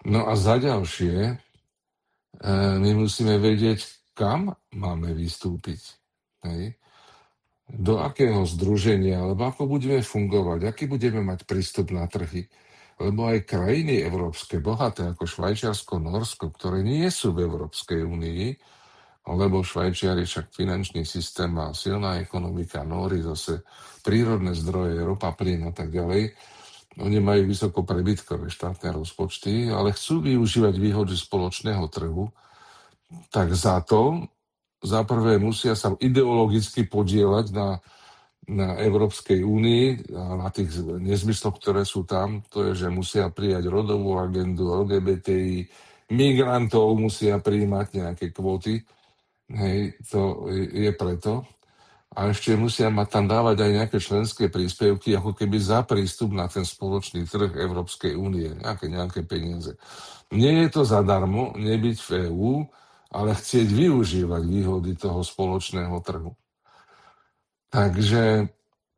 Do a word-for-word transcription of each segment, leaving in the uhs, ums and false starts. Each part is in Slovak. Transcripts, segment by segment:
No a za ďalšie, e, my musíme vedieť, kam máme vystúpiť. Hej? Do akého združenia, alebo ako budeme fungovať, aký budeme mať prístup na trhy. Lebo aj krajiny európske, bohaté ako Švajčiarsko, Norsko, ktoré nie sú v Európskej únii, lebo Švajčiari však finančný systém má silná ekonomika, Nóri zase prírodné zdroje, ropa, plyn a tak ďalej. Oni majú vysoko prebytkové štátne rozpočty, ale chcú využívať výhody spoločného trhu, tak za to za prvé musia sa ideologicky podieľať na, na Európskej únii a na tých nezmysloch, ktoré sú tam. To je, že musia prijať rodovú agendu, el gé bé té í, migrantov musia prijímať nejaké kvóty. Hej, to je preto. A ešte musia mať tam dávať aj nejaké členské príspevky, ako keby za prístup na ten spoločný trh Európskej únie, nejaké, nejaké peniaze. Nie je to zadarmo nebyť v EÚ, ale chcieť využívať výhody toho spoločného trhu. Takže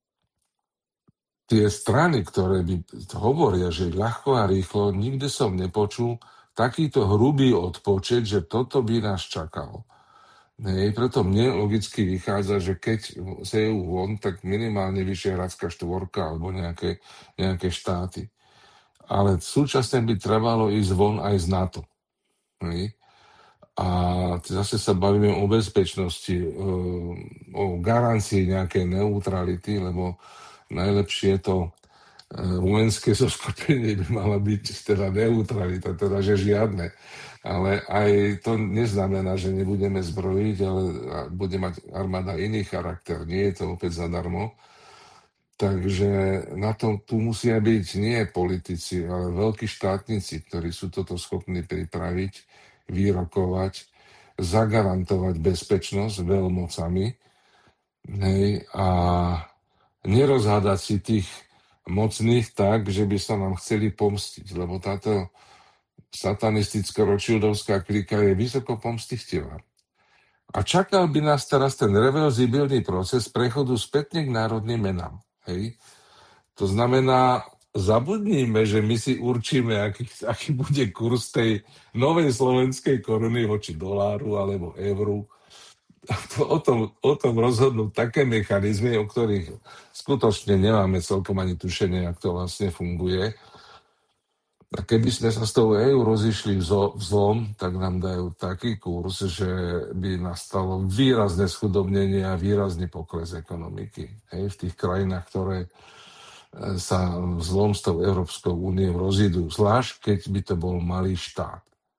tie strany, ktoré by hovoria, že ľahko a rýchlo, nikdy som nepočul takýto hrubý odpočet, že toto by nás čakalo. Nej, preto mne logicky vychádza, že keď sa je von, tak minimálne Vyšehradská štvorka alebo nejaké, nejaké štáty. Ale súčasne by trebalo ísť von aj z NATO. Nej? A zase sa bavíme o bezpečnosti, o garancii nejakej neutrality, lebo najlepšie to vojenské zoskupenie by mala byť teda neutralita, teda že žiadne. Ale aj to neznamená, že nebudeme zbrojiť, ale bude mať armáda iný charakter. Nie je to opäť zadarmo. Takže na to tu musia byť nie politici, ale veľkí štátnici, ktorí sú toto schopní pripraviť, vyrokovať, zagarantovať bezpečnosť veľmocami, hej, a nerozhádať si tých mocných tak, že by sa nám chceli pomstiť, lebo táto satanistická ročildovská klika je vysoko pomstichtivá. A čakal by nás teraz ten reverzibilný proces prechodu spätne k národným menám. Hej. To znamená, zabudníme, že my si určíme, aký, aký bude kurz tej novej slovenskej koruny voči doláru alebo euru. O tom, o tom rozhodnú také mechanizmy, o ktorých skutočne nemáme celkom ani tušenie, jak to vlastne funguje. A keby sme sa s tou é ú rozišli vzlom, tak nám dajú taký kurz, že by nastalo výrazné schudobnenie a výrazný pokles ekonomiky. Hej, v tých krajinách, ktoré sa vzlom s tou Európskou úniou rozídu, zvlášť keď by to bol malý štát.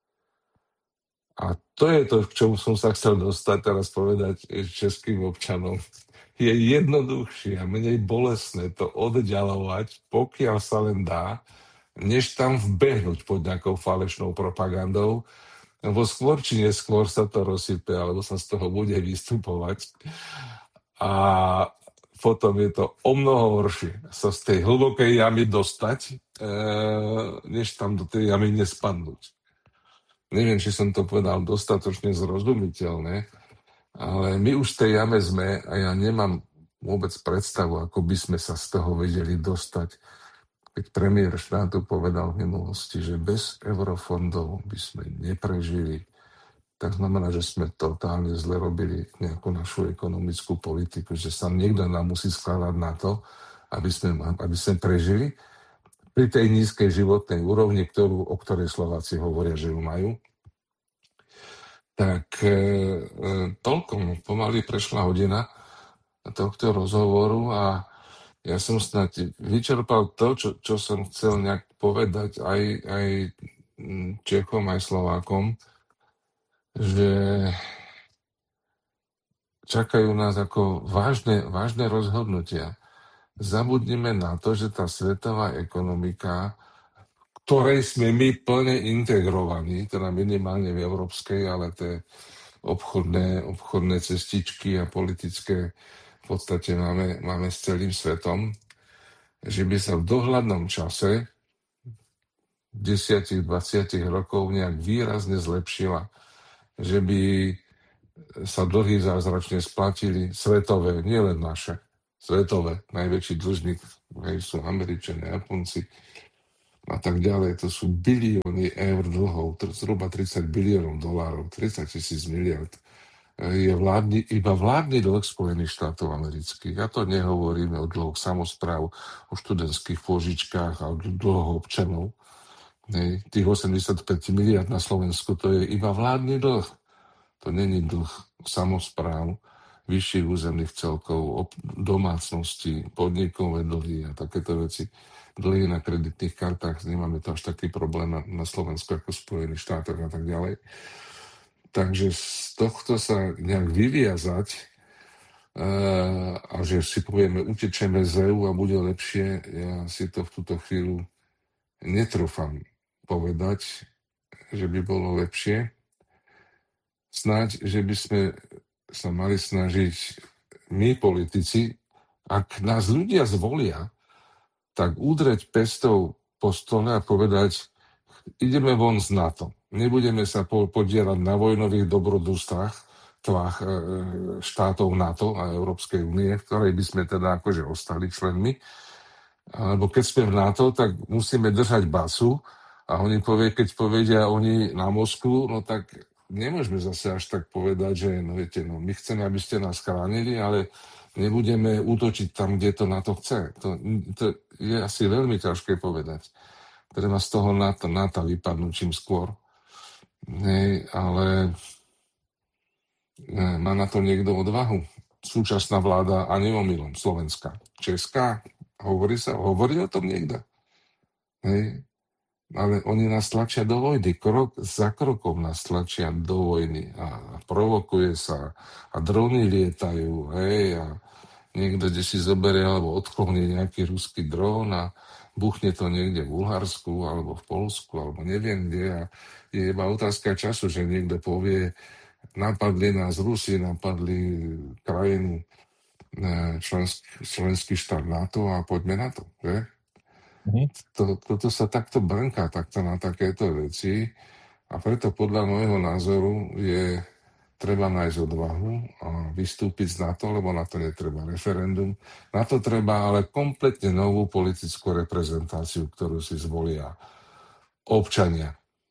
A to je to, k čomu som sa chcel dostať teraz povedať českým občanom. Je jednoduchšie a menej bolestné to oddialovať, pokiaľ sa len dá, než tam vbehnúť pod nejakou falešnou propagandou, lebo skôr či neskôr sa to rozsype, alebo sa z toho bude vystupovať. A potom je to o mnoho horšie sa z tej hlbokej jamy dostať, e, než tam do tej jamy nespadnúť. Neviem, či som to povedal dostatočne zrozumiteľné, ale my už v tej jame sme a ja nemám vôbec predstavu, ako by sme sa z toho vedeli dostať. Keď premiér štátu povedal v minulosti, že bez eurofondov by sme neprežili, tak znamená, že sme totálne zle robili nejakú našu ekonomickú politiku, že sa niekto nám musí skladať na to, aby sme, aby sme prežili pri tej nízkej životnej úrovni, ktorú, o ktorej Slováci hovoria, že ju majú. Tak e, e, toľko, pomaly prešla hodina tohto rozhovoru a ja som snáď vyčerpal to, čo, čo som chcel nejak povedať aj, aj Čechom, aj Slovákom, že čakajú nás ako vážne, vážne rozhodnutia. Zabudnime na to, že tá svetová ekonomika, ktorej sme my plne integrovaní, teda minimálne v európskej, ale tie obchodné, obchodné cestičky a politické v podstate máme, máme s celým svetom, že by sa v dohľadnom čase desať až dvadsať rokov nejak výrazne zlepšila, že by sa dlhy zázračne splatili svetové, nielen naše, svetové. Najväčší dlžník sú Američania, Japonci. a tak ďalej. To sú bilióny eur dlhov, zhruba tridsať biliónov dolárov, tridsať tisíc miliard. Je vládny, iba vládny dlh Spojených štátov amerických. A to nehovoríme o dlhoch samospráv, o študentských pôžičkách a o dlhoch občanov. Nej, tých osemdesiatpäť miliard na Slovensku, to je iba vládny dlh. To není dlh samospráv, vyšších územných celkov, domácností, podnikové dlhy a takéto veci. Dlhy na kreditných kartách, nemáme to až taký problém na, na Slovensku ako v Spojených štátoch a tak ďalej. Takže z tohto sa nejak vyviazať uh, a že si povieme, utečeme z é ú a bude lepšie, ja si to v túto chvíľu netrúfam povedať, že by bolo lepšie. Snáď, že by sme sa mali snažiť my, politici, ak nás ľudia zvolia, tak udreť pestou po stole a povedať, ideme von z NATO. Nebudeme sa podierať na vojnových dobrodružstvách tvách štátov NATO a Európskej únie, v ktorej by sme teda akože ostali členmi. Alebo keď sme v NATO, tak musíme držať basu a oni povie, keď povedia oni na Moskvu, no tak nemôžeme zase až tak povedať, že no viete, no my chceme, aby ste nás chránili, ale nebudeme útočiť tam, kde to NATO chce. To, to je asi veľmi ťažké povedať. Treba z toho NATO, NATO vypadnúť čím skôr. Nej, ale ne, má na to niekto odvahu. Súčasná vláda a neomylom Slovenská. Česká, hovorí sa, hovorí o tom niekto. Hej. Ale oni nás tlačia do vojny. Krok za krokom nás tlačia do vojny. A provokuje sa. A drony lietajú. Hej. A niekto, kde si zoberie alebo odkloní nejaký ruský dron a buchne to niekde v Bulharsku alebo v Poľsku alebo neviem kde. A je iba otázka času, že niekto povie, napadli nás Rusi, napadli krajinu, členský, členský štát NATO a poďme na to. Že? Mm-hmm. To, toto sa takto brnká takto na takéto veci a preto podľa môjho názoru je treba nájsť odvahu a vystúpiť z NATO, lebo na to netreba referendum. Na to treba ale kompletne novú politickú reprezentáciu, ktorú si zvolia občania.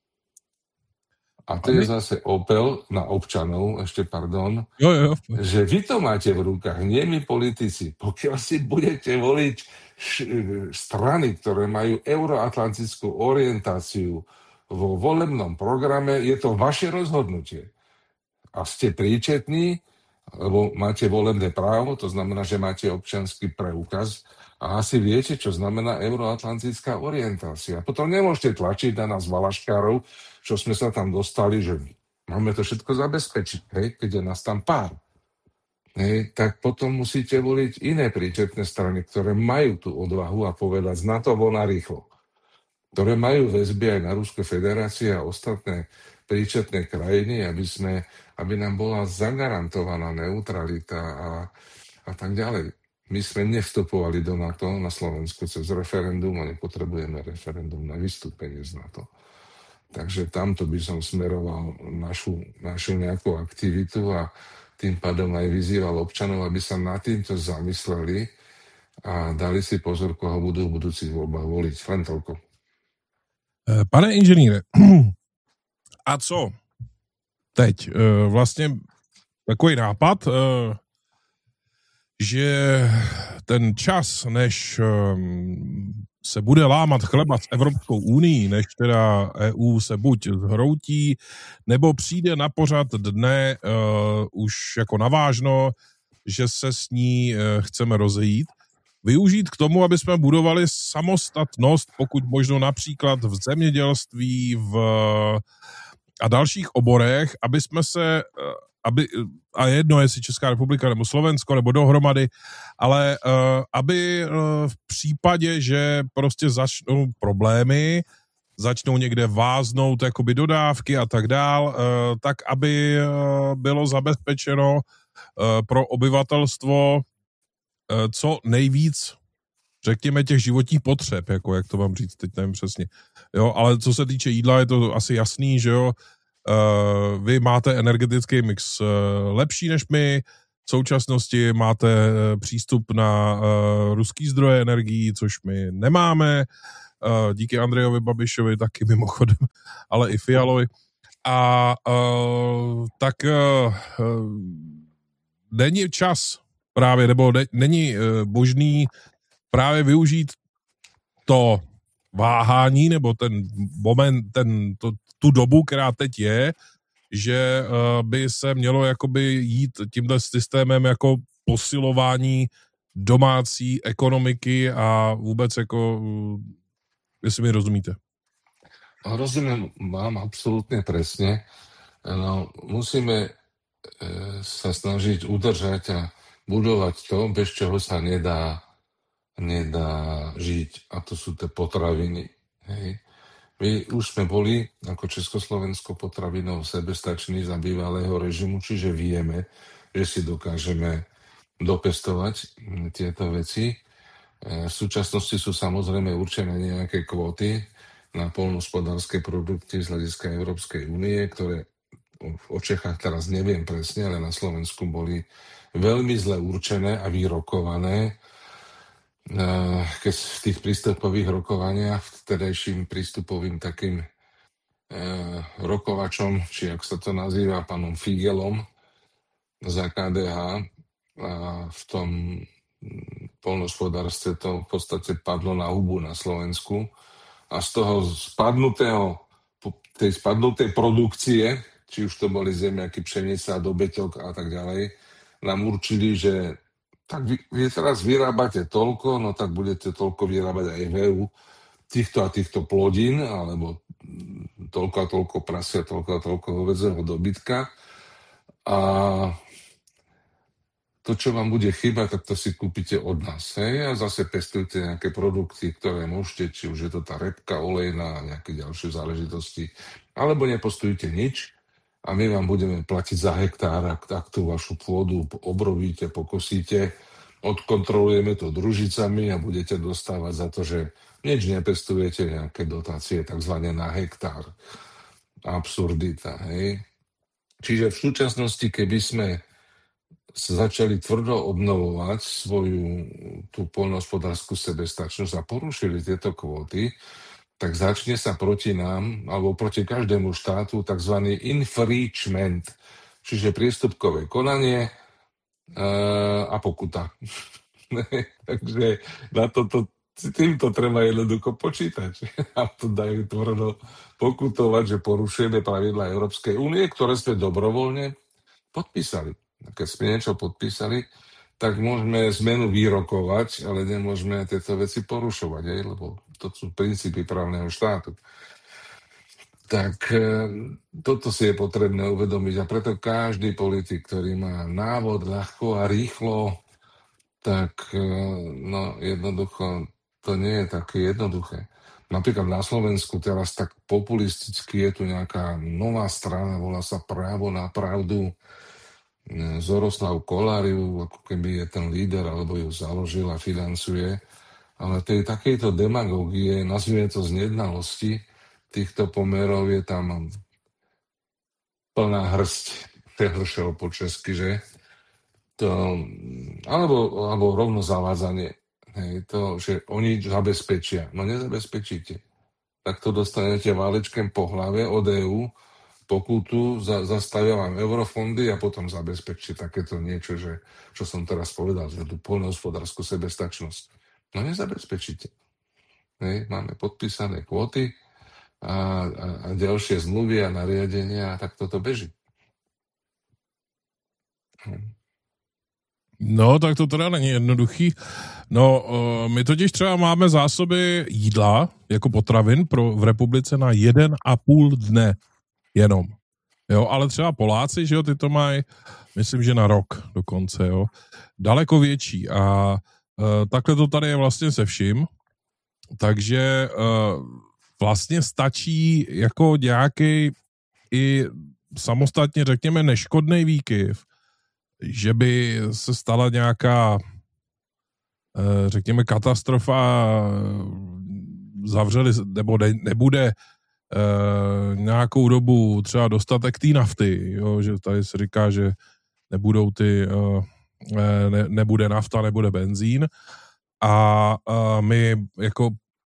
A to je zase opel na občanov, ešte pardon, jo, jo. že vy to máte v rukách, nie my politici. Pokiaľ si budete voliť š- strany, ktoré majú euroatlantickú orientáciu vo volebnom programe, je to vaše rozhodnutie. A ste príčetní, lebo máte volebné právo, to znamená, že máte občiansky preukaz a asi viete, čo znamená euroatlantická orientácia. Potom nemôžete tlačiť na nás valaškárov, čo sme sa tam dostali, že máme to všetko zabezpečiť, hej, keď je nás tam pár. Hej, tak potom musíte voliť iné príčetné strany, ktoré majú tú odvahu a povedať na to voľa rýchlo. Ktoré majú väzby aj na Ruskú federáciu a ostatné príčetné krajiny, aby, sme, aby nám bola zagarantovaná neutralita a, a tak ďalej. My sme nevstupovali do NATO na Slovensku cez referendum a nepotrebujeme referendum na vystúpenie z NATO. Takže tamto by som smeroval našu, našu nejakú aktivitu a tým pádom aj vyzýval občanov, aby sa nad týmto zamysleli a dali si pozor, koho budú v budúcich voľbách voliť. Len toľko. Pane inženýre, a co teď? Vlastně takový nápad, že ten čas, než se bude lámat chleba s Evropskou unií, než teda é ú se buď zhroutí, nebo přijde na pořad dne uh, už jako navážno, že se s ní uh, chceme rozejít, využít k tomu, aby jsme budovali samostatnost, pokud možno například v zemědělství v, a dalších oborech, aby jsme se, aby, a jedno jestli Česká republika nebo Slovensko nebo dohromady, ale uh, aby uh, v případě, že prostě začnou problémy, začnou někde váznout jakoby dodávky a tak dál, uh, tak aby uh, bylo zabezpečeno uh, pro obyvatelstvo uh, co nejvíc, řekněme, těch životních potřeb, jako jak to mám říct, teď nevím přesně. Jo, ale co se týče jídla, je to asi jasný, že jo, Uh, vy máte energetický mix uh, lepší než my, v současnosti máte uh, přístup na uh, ruský zdroje energií, což my nemáme. díky Andrejovi Babišovi taky mimochodem, ale i Fialovi. A uh, tak uh, není čas právě, nebo ne, není uh, možný právě využít to váhání, nebo ten moment, ten, to, tu dobu, která teď je, že uh, by se mělo jakoby jít tímhle systémem jako posilování domácí ekonomiky a vůbec jako, uh, jestli mi rozumíte. Rozumiem vám absolútne presne. No, musíme e, sa snažiť udržať a budovať to, bez čoho sa nedá, nedá žiť. A to sú tie potraviny. Hej. My už sme boli ako Československo potravinov sebestační za bývalého režimu, čiže vieme, že si dokážeme dopestovať tieto veci. E, v súčasnosti sú samozrejme určené nejaké kvóty na poľnohospodárske produkty z hľadiska Európskej únie, ktoré o Čechách teraz neviem presne, ale na Slovensku boli veľmi zle určené a vyrokované. Keď v tých prístupových rokovaniach vtedajším prístupovým takým rokovačom, či ak sa to nazýva, pánom Figelom za ká dé há, a v tom poľnohospodárstve to v podstate padlo na hubu na Slovensku. A z toho spadnutého, tej spadnutej produkcie, či už to boli zemiaky, pšenica, dobytok a tak ďalej, nám určili, že tak vy, vy teraz vyrábate toľko, no tak budete toľko vyrábať aj v é ú týchto a týchto plodín, alebo toľko a toľko prasia, toľko a toľko hovedzieho dobytka. A to, čo vám bude chýbať, tak to si kúpite od nás. Hej? A zase pestujte nejaké produkty, ktoré môžete, či už je to tá repka olejná a nejaké ďalšie záležitosti. Alebo nepostujte nič a my vám budeme platiť za hektár, ak, ak tú vašu pôdu obrovíte, pokosíte, odkontrolujeme to družicami a budete dostávať za to, že nič nepestujete, nejaké dotácie takzvané na hektár. Absurdita. Hej? Čiže v súčasnosti, keby sme začali tvrdo obnovovať svoju tú poľnohospodárskú sebestačnosť a porušili tieto kvóty, tak začne sa proti nám, alebo proti každému štátu tzv. Infringement, čiže priestupkové konanie e, a pokuta. Takže na toto, týmto treba jednoducho počítať. A to dajú tvrdo pokutovať, že porušujeme pravidlá Európskej únie, ktoré sme dobrovoľne podpísali. Keď sme niečo podpísali, tak môžeme zmenu vyrokovať, ale nemôžeme tieto veci porušovať, aj? Lebo to sú princípy právneho štátu. Tak toto si je potrebné uvedomiť a preto každý politik, ktorý má návod ľahko a rýchlo, tak no jednoducho to nie je také jednoduché. Napríklad na Slovensku teraz tak populisticky je tu nejaká nová strana, volá sa Právo na pravdu, Zoroslav Koláriu, ako keby je ten líder, alebo ju založil a financuje. Ale tej takejto demagógie, nazvime to z nednalosti, týchto pomerov je tam plná hrst, prehršel po česky, že? To, alebo, alebo rovno zavádzanie. Hej, to, že oni zabezpečia. No nezabezpečíte. Tak to dostanete válečkem po hlave od é ú, pokutu, za, zastavia vám eurofondy a potom zabezpečí takéto niečo, že, čo som teraz povedal, že tú poľnohospodárskú sebestačnosť. No nezabezpečíte. Hej, máme podpísané kvóty a, a, a ďalšie zmluvy a nariadenia a tak toto beží. Hm. No, tak to teda není jednoduchý. No, my totiž třeba máme zásoby jídla jako potravin pro, v republice na jeden a půl dne. Jenom. Jo, ale třeba Poláci, že jo, ty to mají, myslím, že na rok dokonce, jo. Daleko větší a e, takhle to tady je vlastně se vším, takže e, vlastně stačí jako nějaký i samostatně, řekněme, neškodný výkyv, že by se stala nějaká, e, řekněme, katastrofa, zavřeli, nebo ne, nebude Uh, nějakou dobu třeba dostatek té nafty, jo, že tady se říká, že nebudou ty, uh, ne, nebude nafta, nebude benzín a uh, my jako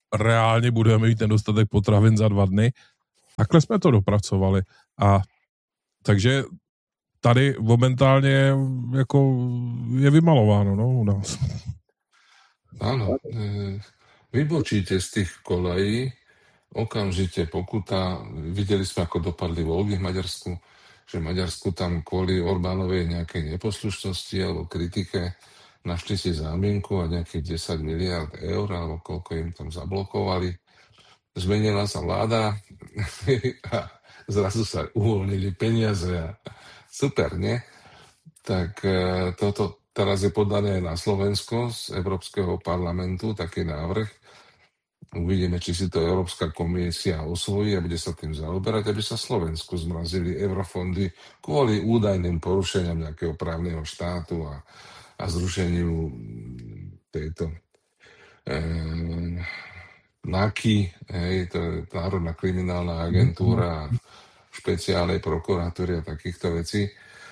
reálně budeme mít nedostatek potravin za dva dny. Takhle jsme to dopracovali. A takže tady momentálně jako je vymalováno, no, u nás. Áno, e, vybočíte z tých kolejí, okamžite pokuta. Videli sme, ako dopadli voľby v Maďarsku, že v Maďarsku tam kvôli Orbánovej nejakej neposlušnosti alebo kritike našli si zámienku a nejakých desať miliárd eur, alebo koľko im tam zablokovali. Zmenila sa vláda a zrazu sa uvoľnili peniaze a super, nie? Tak e, toto teraz je podané na Slovensko z Európskeho parlamentu, taký návrh. Uvidíme, či si to Európska komisia osvojí a bude sa tým zaoberať, aby sa Slovensku zmrazili eurofondy kvôli údajným porušeniam nejakého právneho štátu a, a zrušeniu tejto e, NAKY, hej, to je Národná kriminálna agentúra, špeciálnej prokuratúry a takýchto vecí.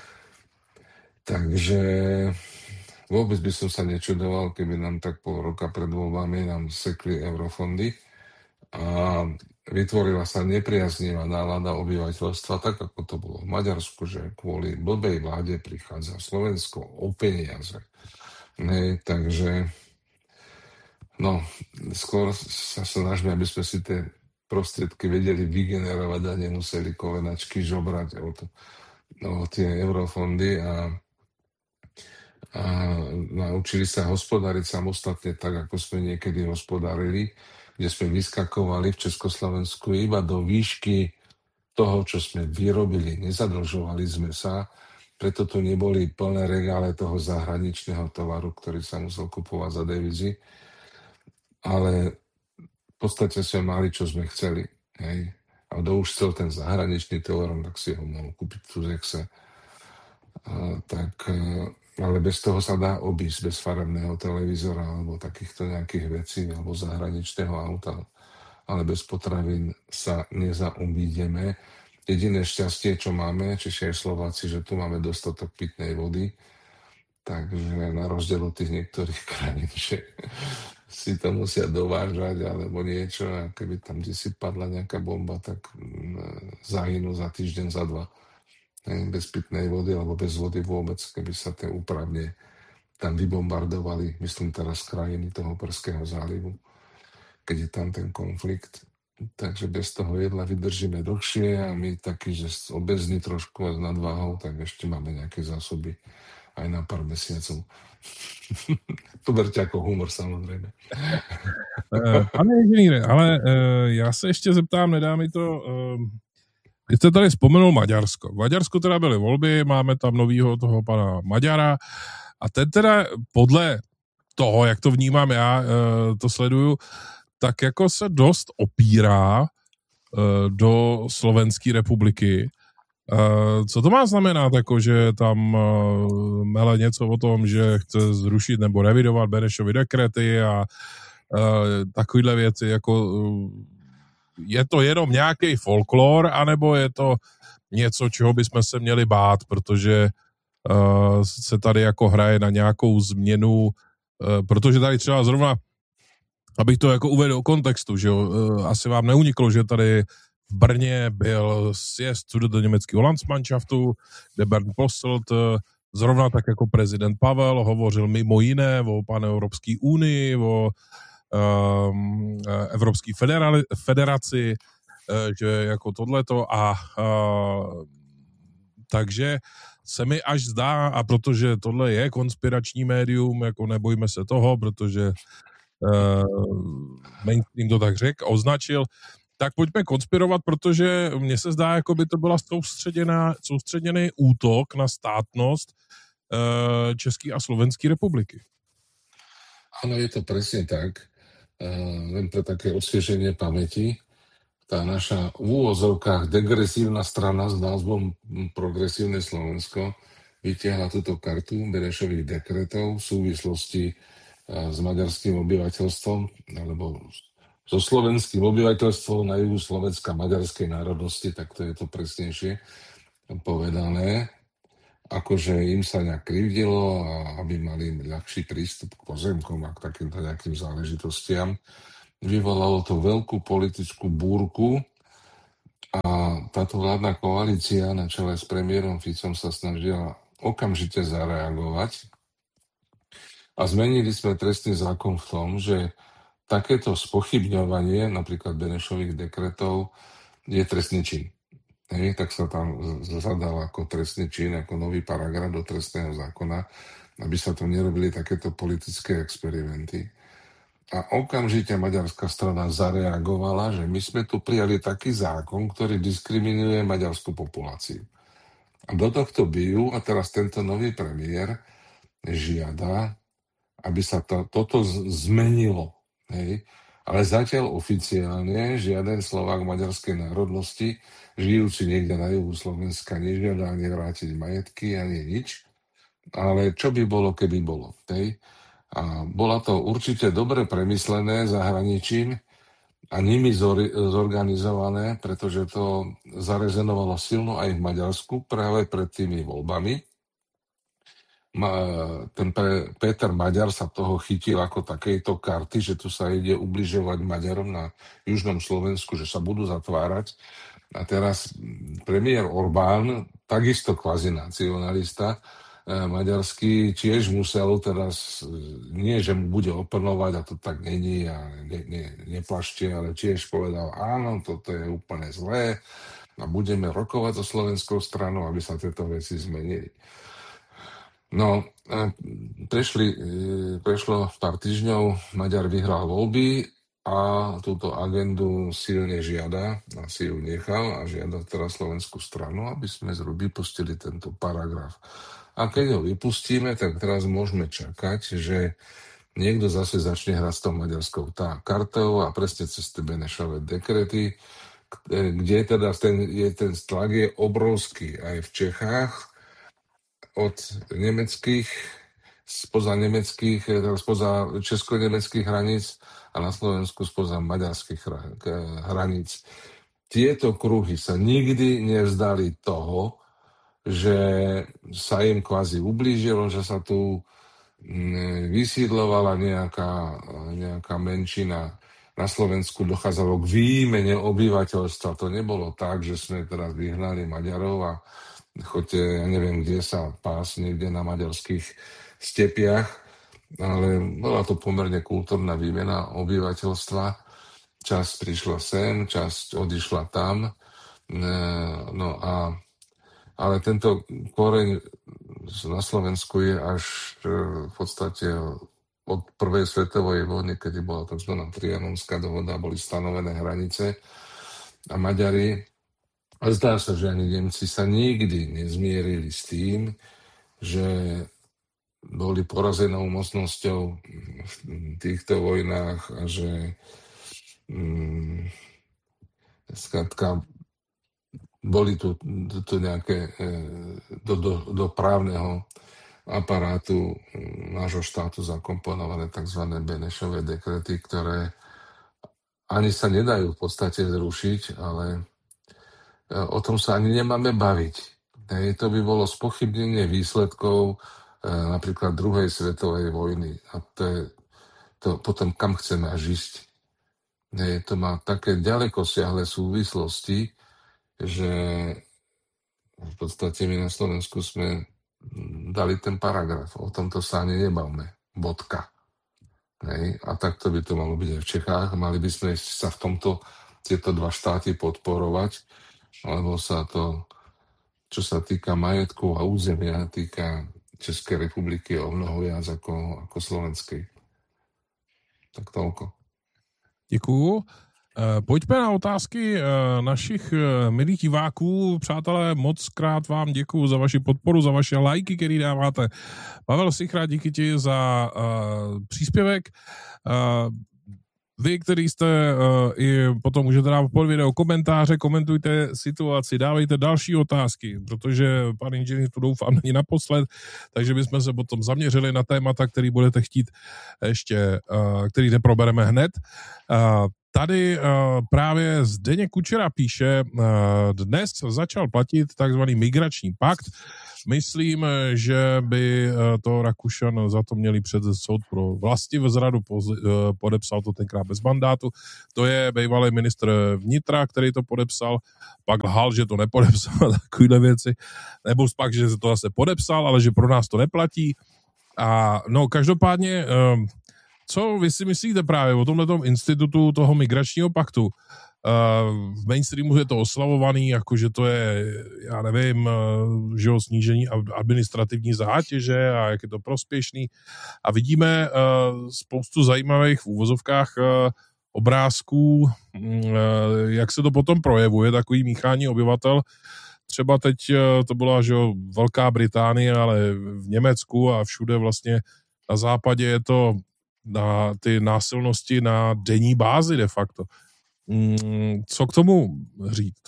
Takže vôbec by som sa nečudoval, keby nám tak pol roka pred voľbami nám sekli eurofondy a vytvorila sa nepriaznivá nálada obyvateľstva, tak ako to bolo v Maďarsku, že kvôli blbej vláde prichádza Slovensko o peniaze. Nej, takže no, skôr sa snažíme, aby sme si tie prostriedky vedeli vygenerovať a nemuseli kovenačky žobrať o, to, o tie eurofondy a a naučili sa hospodáriť samostatne tak, ako sme niekedy hospodárili, kde sme vyskakovali v Československu iba do výšky toho, čo sme vyrobili. Nezadlžovali sme sa, preto tu neboli plné regále toho zahraničného tovaru, ktorý sa musel kupovať za devízy. Ale v podstate sme mali, čo sme chceli. Hej. A kto už chcel ten zahraničný tovar, tak si ho mohol kúpiť tu zekse. A, tak... Ale bez toho sa dá obísť, bez farebného televízora alebo takýchto nejakých vecí, alebo zahraničného auta. Ale bez potravín sa nezaobídeme. Jediné šťastie, čo máme, čiže aj Slováci, že tu máme dostatok pitnej vody, takže na rozdiel od tých niektorých krajín, že si to musia dovážať alebo niečo, a keby tam kde si padla nejaká bomba, tak zahynú za týždeň, za dva. Bez pitnej vody alebo bez vody vôbec, keby sa tie úpravne tam vybombardovali, myslím teraz krajiny toho Perského zálivu, keď je tam ten konflikt. Takže bez toho jedla vydržíme dlhšie a my takí, že obezní trošku a s nadváhou, tak ešte máme nejaké zásoby aj na pár mesiacov. To berte ako humor, samozrejme. Pane inženýre, ale já se ještě zeptám, nedá mi to... Vy jste tady vzpomenul Maďarsko. V Maďarsku teda byly volby, máme tam novýho toho pana Maďara a ten teda podle toho, jak to vnímám já, to sleduju, tak jako se dost opírá do Slovenské republiky. Co to má znamenat, jako že tam mele něco o tom, že chce zrušit nebo revidovat Benešovy dekrety a takovýhle věci, jako... Je to jenom nějaký folklor, anebo je to něco, čeho bychom se měli bát, protože uh, se tady jako hraje na nějakou změnu, uh, protože tady třeba zrovna, abych to jako uvedl do kontextu, že uh, asi vám neuniklo, že tady v Brně byl sjezd sudetoněmeckého Landsmannschaftu, kde Bernd Posselt, uh, zrovna tak jako prezident Pavel, hovořil mimo jiné o panevropské unii, o Um, Evropské federaci, že jako tohleto a uh, takže se mi až zdá, a protože tohle je konspirační médium, jako nebojme se toho, protože uh, mainstream to tak řekl, označil, tak pojďme konspirovat, protože mně se zdá, jako by to byla soustředěná, soustředěný útok na státnost uh, České a Slovenské republiky. Áno, je to presne tak. Uh, len pre také osvieženie pamäti. Tá naša v úvozovkách degresívna strana s názvom Progresívne Slovensko vytiahla túto kartu Benešových dekretov v súvislosti uh, s maďarským obyvateľstvom, alebo so slovenským obyvateľstvom na juhu Slovenska maďarskej národnosti, tak to je to presnejšie povedané. Akože im sa nejak krivdilo a aby mali ľahší prístup k pozemkom a k takýmto nejakým záležitostiam. vyvolalo to veľkú politickú búrku a táto vládna koalícia na čele s premiérom Ficom sa snažila okamžite zareagovať a zmenili sme trestný zákon v tom, že takéto spochybňovanie napríklad Benešových dekretov je trestný čin. Hej, tak sa tam zadal ako trestný čin, ako nový paragraf do trestného zákona, aby sa to nerobili takéto politické experimenty. A okamžite maďarská strana zareagovala, že my sme tu prijali taký zákon, ktorý diskriminuje maďarskú populáciu. A do tohto bijú a teraz tento nový premiér žiada, aby sa to, toto zmenilo. Hej. Ale zatiaľ oficiálne žiaden Slovák maďarskej národnosti, žijúci niekde na juhu Slovenska, nežiada ani vrátiť majetky, ani nič. Ale čo by bolo, keby bolo. Hej. A bola to určite dobre premyslené zahraničím a nimi zorganizované, pretože to zarezonovalo silno aj v Maďarsku práve pred tými voľbami. Ten Peter Maďar sa toho chytil ako takejto karty, že tu sa ide ubližovať Maďarom na južnom Slovensku, že sa budú zatvárať. A teraz premiér Orbán, takisto kvázi nacionalista, maďarský, tiež musel teraz, nie že mu bude oplnovať, a to tak není a ne, ne, neplašte, ale tiež povedal, áno, toto je úplne zlé a budeme rokovať so slovenskou stranou, aby sa tieto veci zmenili. No, prešli, prešlo pár týždňov, Maďar vyhral voľby a túto agendu silne žiada, asi ju nechal a žiada teraz slovenskú stranu, aby sme vypustili tento paragraf. A keď ho vypustíme, tak teraz môžeme čakať, že niekto zase začne hrať s tou maďarskou tá kartou a presne cez tie Benešové dekrety, kde teda ten, je, ten tlak je obrovský aj v Čechách od nemeckých, spoza nemeckých, spoza česko-nemeckých hraníc a na Slovensku spoza maďarských hraníc. Tieto kruhy sa nikdy nevzdali toho, že sa im kvázi ublížilo, že sa tu vysídlovala nejaká, nejaká menšina. Na Slovensku dochádzalo k výmene obyvateľstva. To nebolo tak, že sme teraz vyhnali Maďarov a choďte, ja neviem, kde sa pás, niekde na maďarských stepiach, ale bola to pomerne kultúrna výmena obyvateľstva. Časť prišla sem, časť odišla tam. No a ale tento koreň na Slovensku je až v podstate od prvej svetovej vojny, kedy bola tzv. Trianonská dohoda, boli stanovené hranice a Maďari, a zdá sa, že ani Nemci sa nikdy nezmierili s tým, že boli porazenou mocnosťou v týchto vojnách a že mm, skrátka boli tu, tu nejaké do, do, do právneho aparátu nášho štátu zakomponované tzv. Benešové dekrety, ktoré ani sa nedajú v podstate zrušiť, ale o tom sa ani nemáme baviť. To by bolo spochybnenie výsledkov napríklad druhej svetovej vojny. A to je to potom, kam chceme až ísť. To má také ďalekosiahle súvislosti, že v podstate my na Slovensku sme dali ten paragraf. O tomto sa ani nebavme. Bodka. Hej. A takto by to malo byť aj v Čechách. Mali by sme sa v tomto tieto dva štáty podporovať, lebo sa to, čo sa týka majetku a územia, týka Českej republiky o mnoho viac ako, ako slovenskej. Tak toľko. Děkuju. Pojďme na otázky našich milých diváků. Přátelé, moc krát vám děkuju za vaši podporu, za vaše lajky, které dáváte. Pavel Sichra, díky ti za uh, příspěvek. Uh, Vy, který jste uh, i potom můžete dát pod video komentáře, komentujte situaci, dávejte další otázky, protože pan inženýr tu doufám není naposled, takže bychom se potom zaměřili na témata, který budete chtít ještě, uh, který neprobereme hned. Uh, Tady uh, právě Zdeněk Kučera píše, uh, dnes začal platit takzvaný migrační pakt. Myslím, že by uh, to Rakušan za to měli před soud pro vlastivzradu, uh, podepsal to tenkrát bez mandátu. To je bývalý ministr vnitra, který to podepsal, pak lhal, že to nepodepsal, takovýhle věci, nebo pak, že to zase podepsal, ale že pro nás to neplatí. A no, každopádně... Uh, Co vy si myslíte právě o tomhletom institutu toho migračního paktu? V mainstreamu je to oslavovaný, jakože to je, já nevím, že o snížení administrativní zátěže a jak je to prospěšný. A vidíme spoustu zajímavých v úvozovkách obrázků, jak se to potom projevuje, takový míchání obyvatel. Třeba teď to byla, že jo, Velká Británie, ale v Německu a všude vlastně na západě je to na ty násilnosti na denní bázi de facto. Co k tomu říct?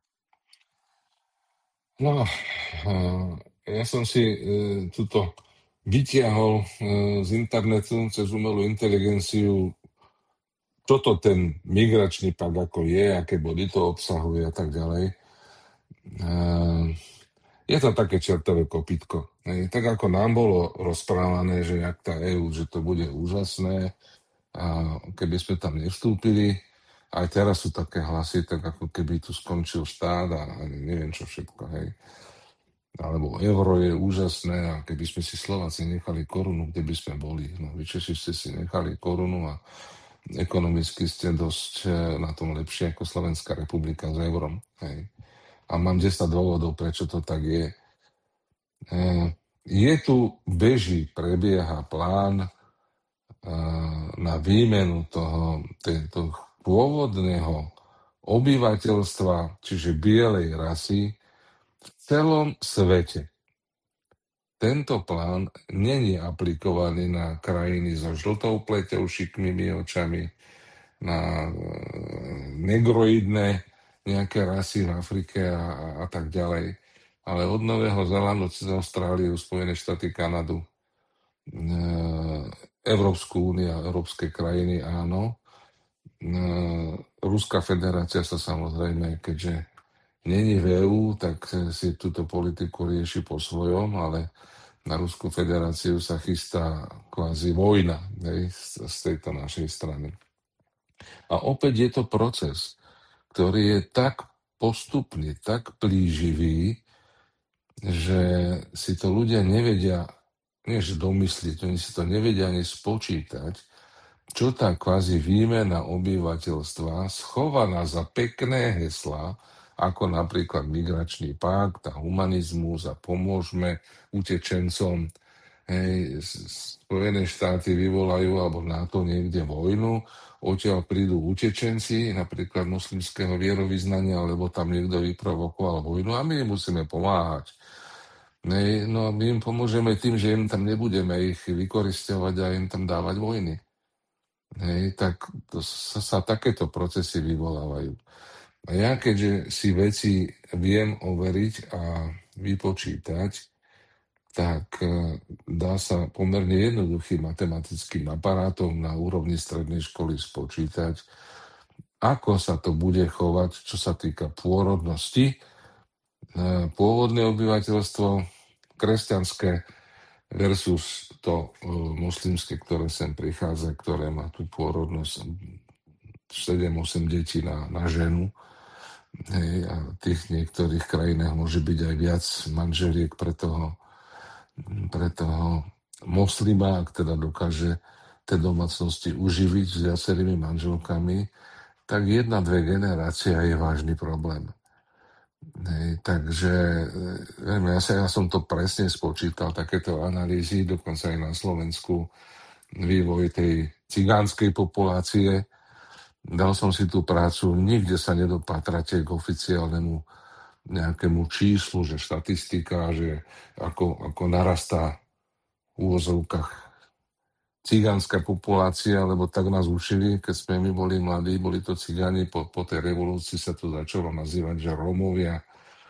No, ja som si tuto vytiahol z internetu cez umelú inteligenciu, čo to ten migračný pakt ako je, aké body to obsahuje a tak ďalej. Je to také čertové kopítko. Tak ako nám bolo rozprávané, že jak tá é ú, že to bude úžasné, a keby sme tam nevstúpili, aj teraz sú také hlasy, tak ako keby tu skončil štát a neviem čo všetko, hej. Alebo euro je úžasné a keby sme si Slováci nechali korunu, kde by sme boli. No, vy Češi ste si nechali korunu a ekonomicky ste dosť na tom lepšie ako Slovenská republika s eurom, hej. A mám desať dôvodov, prečo to tak je. Je tu, beží, prebieha plán na výmenu toho, toho pôvodného obyvateľstva, čiže bielej rasy, v celom svete. Tento plán není aplikovaný na krajiny so žltou pleťou, šikmými očami, na negroidné nejaké rasy v Afrike a, a tak ďalej. Ale od Nového Zélandu cez Austráliu, Spojené štáty, Kanadu, e, Európsku úniu, európske krajiny, áno. E, Ruská federácia sa samozrejme, keďže není v é ú, tak si túto politiku rieši po svojom, ale na Ruskú federáciu sa chystá kvázi vojna, hej, z, z tejto našej strany. A opäť je to proces, ktorý je tak postupný, tak plíživý, že si to ľudia nevedia, než domyslieť, oni si to nevedia ani spočítať, čo tá kvázi výmena obyvateľstva schovaná za pekné heslá, ako napríklad migračný pakt a humanizmus a pomôžme utečencom. Hej, Spojené štáty vyvolajú alebo NATO niekde vojnu, odtiaľ prídu utečenci, napríklad moslimského vierovyznania, alebo tam niekto vyprovokoval vojnu a my im musíme pomáhať. Nej, no my im pomôžeme tým, že im tam nebudeme ich vykorisťovať a im tam dávať vojny. Nej, tak to sa, sa takéto procesy vyvolávajú. A ja, keďže si veci viem overiť a vypočítať, tak dá sa pomerne jednoduchým matematickým aparátom na úrovni strednej školy spočítať, ako sa to bude chovať, čo sa týka pôrodnosti. Pôvodné obyvateľstvo kresťanské versus to moslimské, ktoré sem prichádza, ktoré má tú pôrodnosť sedem osem detí na, na ženu. Hej, a v tých niektorých krajinách môže byť aj viac manželiek pre toho pre toho moslima, ak teda dokáže tie domácnosti uživiť s viacerými manželkami, tak jedna, dve generácie je vážny problém. Hej, takže ja, sa, ja som to presne spočítal, takéto analýzy, dokonca aj na Slovensku, vývoj tej cigánskej populácie. Dal som si tú prácu, nikde sa nedopatrate k oficiálnemu nejakému číslu, že štatistika, že ako, ako narastá v úvozovkách cigánska populácia, lebo tak nás učili, keď sme my boli mladí, boli to cigáni, po, po tej revolúcii sa to začalo nazývať, že Rómovia,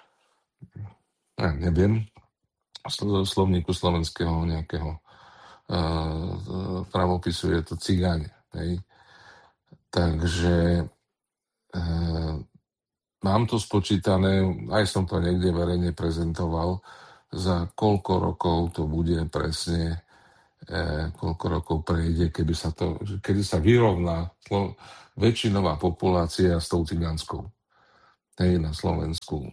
ja neviem, v slovníku slovenského nejakého uh, pravopisu je to cigáni. Hej. Takže e, mám to spočítané, aj som to niekde verejne prezentoval, za koľko rokov to bude presne, e, koľko rokov prejde, keby sa to, kedy sa vyrovná slo, väčšinová populácia s tou cigánskou, hej, na Slovensku.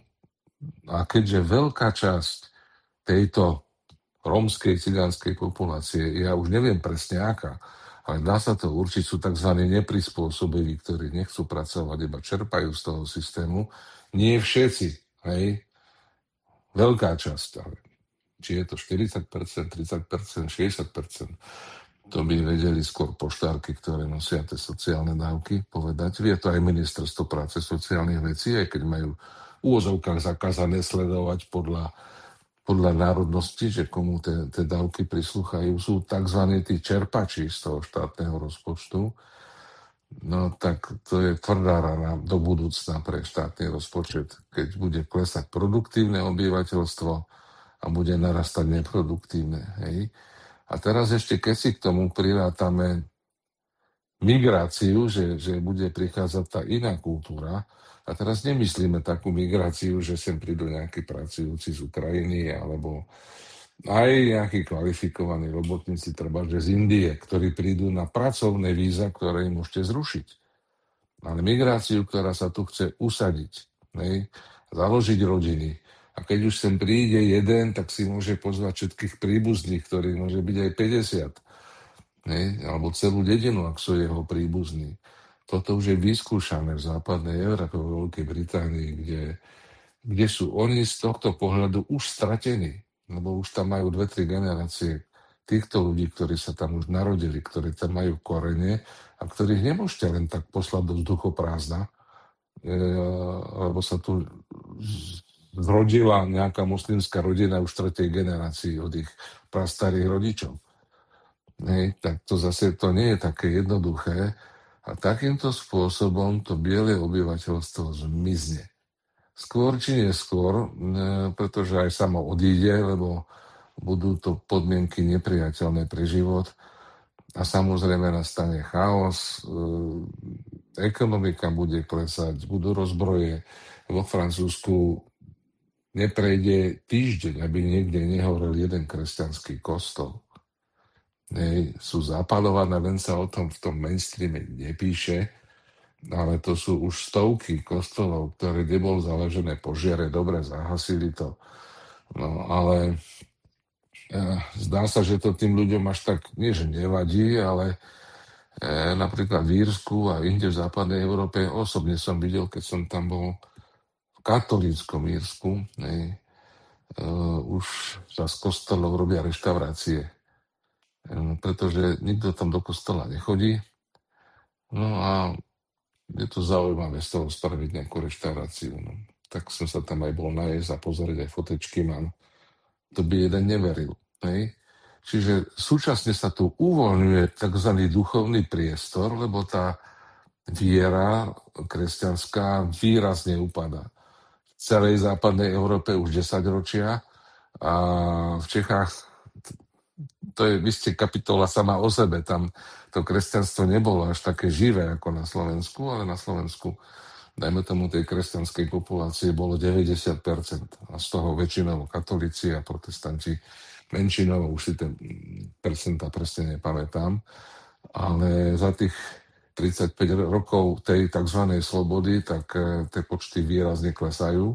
A keďže veľká časť tejto rómskej, cigánskej populácie, ja už neviem presne aká, ale dá sa to určiť, sú tzv. Neprispôsobiví, ktorí nechcú pracovať, iba čerpajú z toho systému. Nie všetci, hej, veľká časť, ale či je to štyridsať percent, tridsať percent, šesťdesiat percent, to by vedeli skôr poštárky, ktoré nosia tie sociálne dávky, povedať. Vie to aj Ministerstvo práce sociálnych vecí, aj keď majú v úvozovkách zakázané sledovať podľa podľa národnosti, že komu tie dávky prislúchajú, sú tzv. Tí čerpači z toho štátneho rozpočtu. No tak to je tvrdá rana do budúcna pre štátny rozpočet, keď bude klesať produktívne obyvateľstvo a bude narastať neproduktívne. Hej? A teraz ešte, keď si k tomu prirátame migráciu, že, že bude prichádzať tá iná kultúra, a teraz nemyslíme takú migráciu, že sem prídu nejakí pracujúci z Ukrajiny alebo aj nejakí kvalifikovaní robotníci, treba, že z Indie, ktorí prídu na pracovné víza, ktoré im môžete zrušiť. Ale migráciu, ktorá sa tu chce usadiť, ne? Založiť rodiny. A keď už sem príde jeden, tak si môže pozvať všetkých príbuzných, ktorých môže byť aj päťdesiat. Ne? Alebo celú dedinu, ak sú jeho príbuzní. Toto už je vyskúšané v západnej Európe, v Veľkej Británii, kde, kde sú oni z tohto pohľadu už stratení, lebo už tam majú dve, tri generácie týchto ľudí, ktorí sa tam už narodili, ktorí tam majú korene a ktorých nemôžete len tak poslať do vzduchoprázdna, e, lebo sa tu zrodila nejaká muslimská rodina už v tretej generácii od ich prastarých rodičov. Hej, tak to zase to nie je také jednoduché. A takýmto spôsobom to biele obyvateľstvo zmizne. Skôr či neskôr, pretože aj samo odíde, lebo budú to podmienky nepriateľné pre život a samozrejme nastane chaos, ekonomika bude klesať, budú rozbroje. Vo Francúzsku neprejde týždeň, aby niekde nehorel jeden kresťanský kostol. Nej, sú zapalované, len sa o tom v tom mainstreame nepíše, ale to sú už stovky kostolov, ktoré nebol zaležené požiare, dobre, zahasili to. No ale eh, zdá sa, že to tým ľuďom až tak, nie že nevadí, ale eh, napríklad v Írsku a inde v západnej Európe, osobne som videl, keď som tam bol v katolíckom Írsku, nej, eh, už sa z kostolov robia reštaurácie. Pretože nikto tam do kostola nechodí. No a je to zaujímavé z toho spraviť nejakú reštauráciu. No. Tak som sa tam aj bol najesť a pozrieť aj fotečky mám. To by jeden neveril. Hej? Čiže súčasne sa tu uvoľňuje tzv. Duchovný priestor, lebo tá viera kresťanská výrazne upadá. V celej západnej Európe už desaťročia a v Čechách to je, vy ste kapitola sama o sebe, tam to kresťanstvo nebolo až také živé ako na Slovensku, ale na Slovensku, dajme tomu tej kresťanskej populácie, bolo deväťdesiat percent a z toho väčšinovo katolíci a protestanti menšinovo, už si ten percenta presne nepamätám, ale za tých tridsaťpäť rokov tej tzv. Slobody, tak tie počty výrazne klesajú.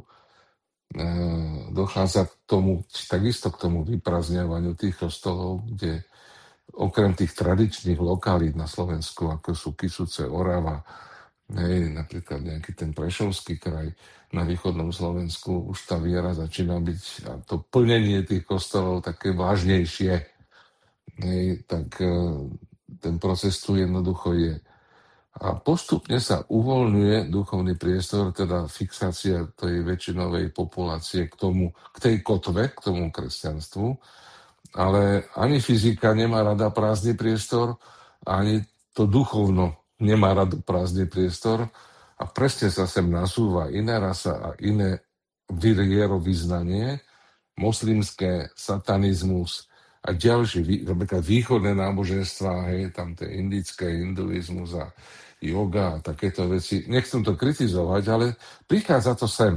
Dochádza k tomu, takisto k tomu vyprázdňovaniu tých kostolov, kde okrem tých tradičných lokalít na Slovensku, ako sú Kysuce, Orava, hej, napríklad nejaký ten Prešovský kraj na východnom Slovensku, už tá viera začína byť, a to plnenie tých kostolov také vážnejšie. Hej, tak ten proces tu jednoducho je. A postupne sa uvoľňuje duchovný priestor, teda fixácia tej väčšinovej populácie k tomu, k tej kotve, k tomu kresťanstvu. Ale ani fyzika nemá rada prázdny priestor, ani to duchovno nemá rada prázdny priestor. A presne sa sem nasúva iná rasa a iné vierovyznanie, moslimské, satanizmus a ďalšie, napríklad východné náboženstva, hej, tam tie indické, hinduizmus a yoga a takéto veci. Nechcem to kritizovať, ale prichádza to sem.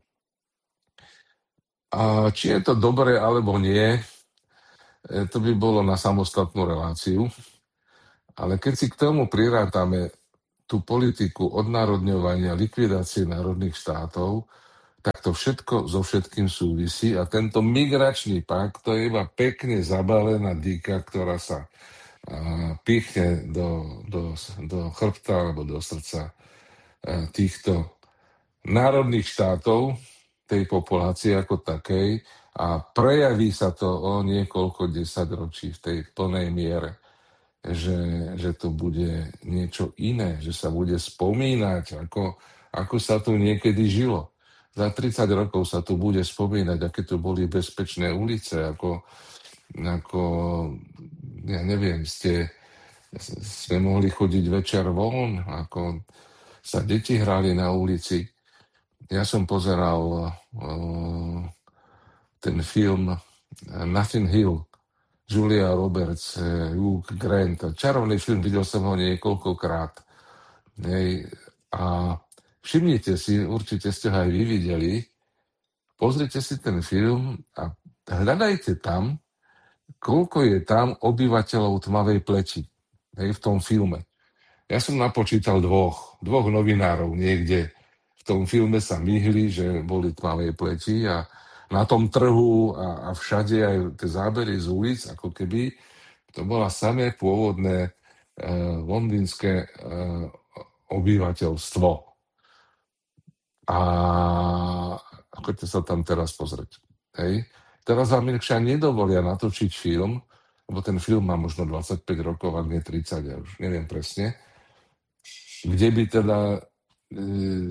A či je to dobré alebo nie, to by bolo na samostatnú reláciu. Ale keď si k tomu prirátame tú politiku odnárodňovania, likvidácie národných štátov, tak to všetko so všetkým súvisí a tento migračný pakt, to je iba pekne zabalená dýka, ktorá sa a, pichne do, do, do chrbta alebo do srdca a, týchto národných štátov, tej populácie ako takej a prejaví sa to o niekoľko desaťročí v tej plnej miere. Že, že to bude niečo iné, že sa bude spomínať, ako, ako sa tu niekedy žilo. Za tridsať rokov sa tu bude spomínať, aké tu boli bezpečné ulice, ako, ako ja neviem, ste, sme mohli chodiť večer von, ako sa deti hrali na ulici. Ja som pozeral uh, ten film Nothing Hill, Julia Roberts, Hugh Grant. Čarovný film, videl som ho niekoľkokrát. Hej. A všimnite si, určite ste ho aj vy videli, pozrite si ten film a hľadajte tam, koľko je tam obyvateľov tmavej pleti. Hej, v tom filme. Ja som napočítal dvoch, dvoch novinárov niekde. V tom filme sa myhli, že boli tmavej pleti a na tom trhu a, a všade aj tie zábery z ulic, ako keby to bola samé pôvodné e, londýnske e, obyvateľstvo. A choďte sa tam teraz pozrieť. Hej. Teraz vám inakšia nedovolia natočiť film, lebo ten film má možno dvadsaťpäť rokov, ak nie tridsať, ja už neviem presne, kde by teda e,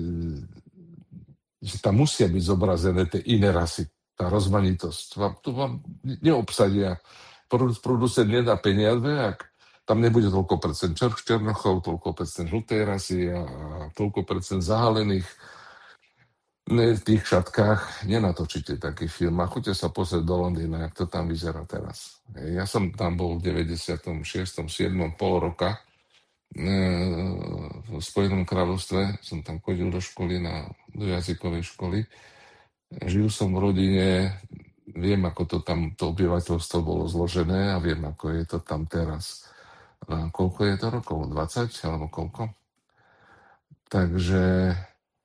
že tam musia byť zobrazené tie iné rasy, tá rozmanitosť. Vám, tu vám neobsadia. Producent nedá peniaze, ak tam nebude toľko percent čer, černochov, toľko percent žltej rasy a toľko percent zahalených. Ne, v tých šatkách nenatočíte taký film. A choďte sa pozrieť do Londýna, jak to tam vyzerá teraz. Ja som tam bol v deväťdesiatom šiestom siedmom pol roka v Spojenom kráľovstve, som tam chodil do školy, na, do jazykovej školy. Žil som v rodine, viem, ako to tam, to obyvateľstvo bolo zložené a viem, ako je to tam teraz. A koľko je to rokov? dvadsať alebo koľko? Takže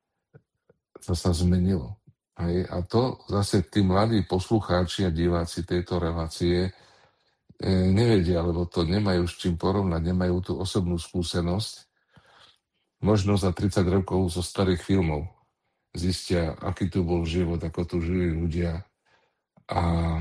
to sa zmenilo. Hej. A to zase tí mladí poslucháči a diváci tejto relácie nevedia, lebo to nemajú s čím porovnať, nemajú tú osobnú skúsenosť. Možno za tridsať rokov zo starých filmov zistia, aký tu bol život, ako tu žili ľudia. A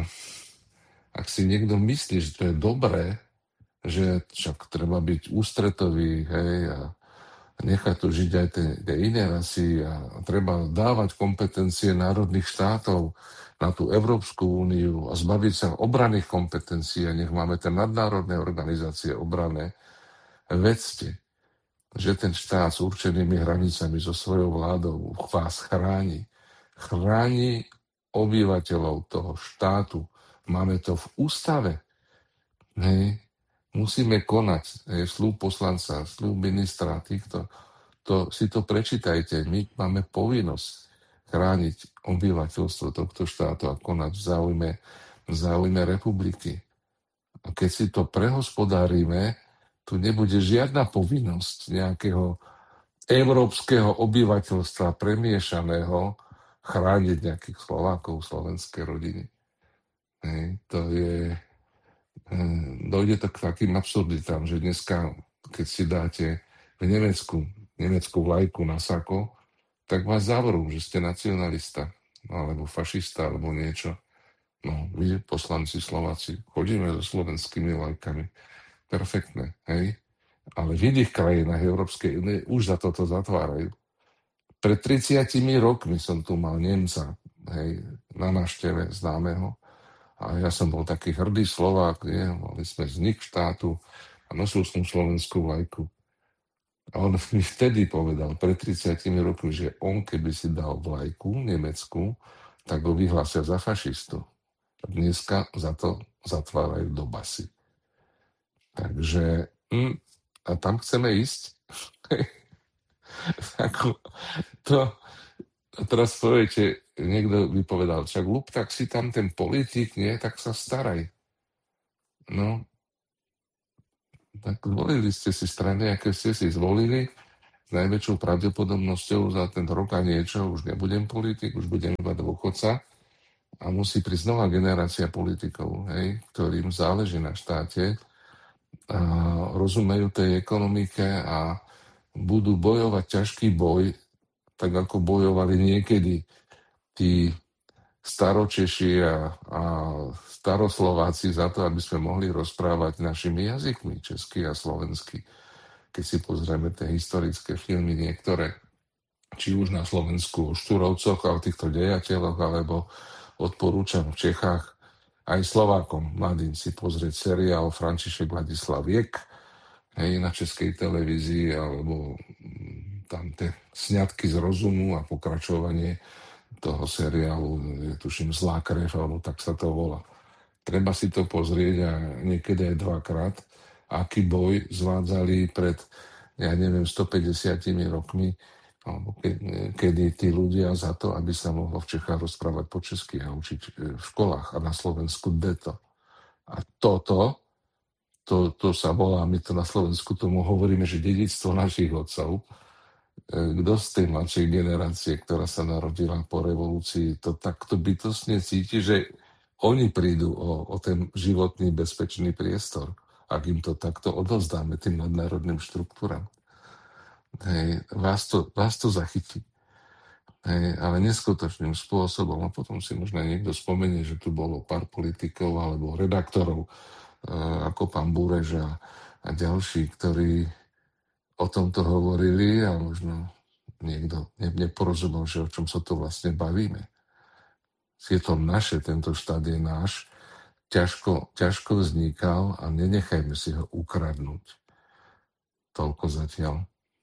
ak si niekto myslí, že to je dobré, že však treba byť ústretový, hej, a nechať tu žiť aj tie, tie iné rasy a treba dávať kompetencie národných štátov na tú Európsku úniu a zbaviť sa obranných kompetencií a nech máme tie nadnárodné organizácie obranné. Vedzte, že ten štát s určenými hranicami so svojou vládou vás chráni. Chráni obyvateľov toho štátu. Máme to v ústave. Hej. Musíme konať. Hej. Sľub poslanca, sľub ministra, týchto. To, si to prečítajte. My máme povinnosť chrániť obyvateľstvo tohto štátu a konať v záujme, v záujme republiky. A keď si to prehospodárime, tu nebude žiadna povinnosť nejakého európskeho obyvateľstva premiešaného chrániť nejakých Slovákov, slovenské rodiny. Hej, to je... Dojde to k takým absurditám, že dneska, keď si dáte v Nemecku, nemeckú vlajku na sako, tak vás zavrú, že ste nacionalista, alebo fašista, alebo niečo. No, my, poslanci Slováci, chodíme so slovenskými vlajkami. Perfektné, hej? Ale v iných krajinách Európskej únie už za toto zatvárajú. Pred tridsiatimi rokmi som tu mal Nemca, hej, na návšteve známeho. A ja som bol taký hrdý Slovák, nie? Mali sme vznik štátu a nosil som slovenskú vlajku. A on mi vtedy povedal, pred tridsiatimi rokmi, že on keby si dal vlajku nemeckú, tak ho vyhlásia za fašistu. A dneska za to zatvárajú do basy. Takže hm, a tam chceme ísť. Ako, to, a teraz poviete, niekto by povedal, však lup, tak si tam ten politik, nie, tak sa staraj. No, tak zvolili ste si strany, aké ste si zvolili, s najväčšou pravdepodobnosťou za ten rok a niečo už nebudem politik, už budem iba dôchodca a musí prísť nová generácia politikov, hej, ktorým záleží na štáte, a rozumejú tej ekonomike a budú bojovať ťažký boj, tak ako bojovali niekedy tí staročeši a, a staroslováci za to, aby sme mohli rozprávať našimi jazykmi, česky a slovensky. Keď si pozrieme tie historické filmy niektoré, či už na Slovensku o Štúrovcoch a o týchto dejateľoch, alebo odporúčam v Čechách aj Slovákom mladým si pozrieť seriál František Ladislav Viek, hej, na českej televízii, alebo tam tie sňatky z rozumu a pokračovanie toho seriálu, tuším Zlá krev, alebo tak sa to volá. Treba si to pozrieť a niekedy aj dvakrát, aký boj zvádzali pred, ja neviem, stopäťdesiatimi rokmi, alebo ke, kedy tí ľudia za to, aby sa mohlo v Čechách rozprávať po česky a učiť v školách a na Slovensku deto. A toto, to, to sa volá, my to na Slovensku tomu hovoríme, že dedičstvo našich otcov. Kto z tej mladšej generácie, ktorá sa narodila po revolúcii, to takto bytostne cíti, že oni prídu o, o ten životný bezpečný priestor, ak im to takto odovzdáme tým nadnárodným štruktúram. Hej, vás, to, vás to zachytí. Hej, ale neskutočným spôsobom. A potom si možno niekto spomenie, že tu bolo pár politikov alebo redaktorov, e, ako pán Burež a, a ďalší, ktorí o tomto hovorili a možno niekto ne, neporozumel, že o čom sa to vlastne bavíme. Je to naše, tento štát je náš, ťažko, ťažko vznikal a nenechajme si ho ukradnúť. Toľko zatiaľ.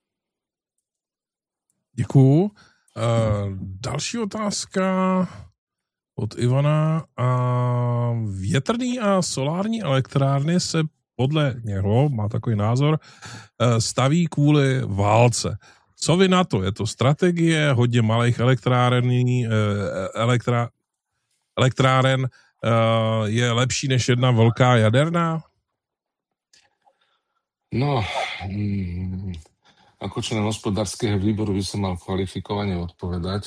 Děkuju. Uh, další otázka od Ivana. Uh, větrný a solární elektrárny se podle něho, má takový názor, uh, staví kvůli válce. Co vy na to? Je to strategie, hodně malých elektrární, uh, elektra, elektráren uh, je lepší než jedna velká jaderná? No, mm, ako člen hospodárskeho výboru by som mal kvalifikovane odpovedať. E,